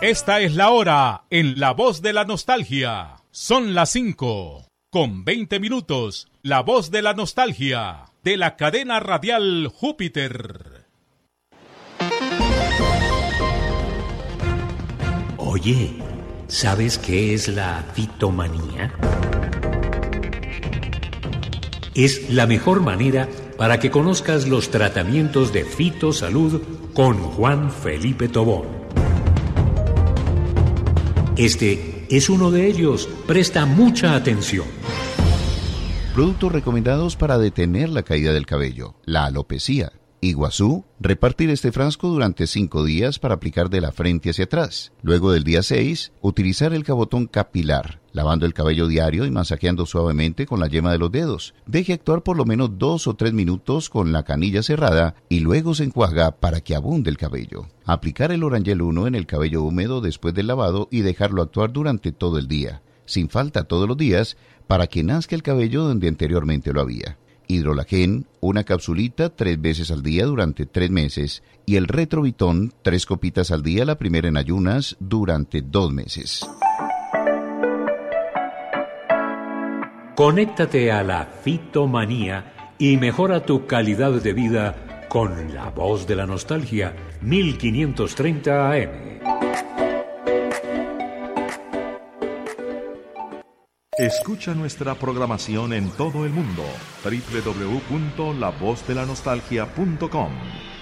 Esta es la hora en La Voz de la Nostalgia. Son las 5:20. La Voz de la Nostalgia, de la cadena radial Júpiter. Oye, ¿sabes qué es la fitomanía? Es la mejor manera para que conozcas los tratamientos de fitosalud con Juan Felipe Tobón. Este es uno de ellos. Presta mucha atención. Productos recomendados para detener la caída del cabello: la alopecia. Iguazú: repartir este frasco durante 5 días para aplicar de la frente hacia atrás. Luego del día 6, utilizar el cabotón capilar, lavando el cabello diario y masajeando suavemente con la yema de los dedos. Deje actuar por lo menos 2 o 3 minutos con la canilla cerrada y luego se enjuaga para que abunde el cabello. Aplicar el Orangel 1 en el cabello húmedo después del lavado y dejarlo actuar durante todo el día, sin falta todos los días, para que nazca el cabello donde anteriormente lo había. Hidrolagen, una capsulita 3 veces al día durante 3 meses, y el Retrovitón, 3 copitas al día, la primera en ayunas, durante 2 meses. Conéctate a la fitomanía y mejora tu calidad de vida con La Voz de la Nostalgia, 1530 AM. Escucha nuestra programación en todo el mundo. www.lavozdelanostaljia.com